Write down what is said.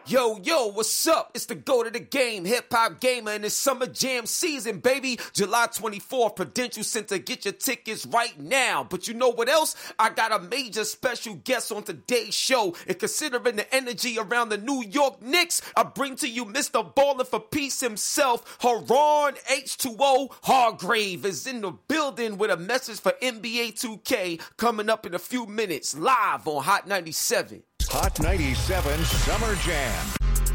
Yo, what's up? It's the GOAT of the game, hip-hop gamer, and it's summer jam season, baby. July 24th, Prudential Center. Get your tickets right now. But you know what else? I got a major special guest on today's show. And considering the energy around the New York Knicks, I bring to you Mr. Ballin' for Peace himself, Haran H2O Hargrave is in the building with a message for NBA 2K coming up in a few minutes, live on Hot 97. Hot 97 Summer Jam.